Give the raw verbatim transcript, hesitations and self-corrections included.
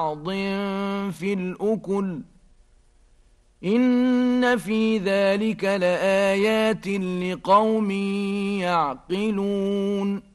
بعض في الأكل إن في ذلك لآيات لقوم يعقلون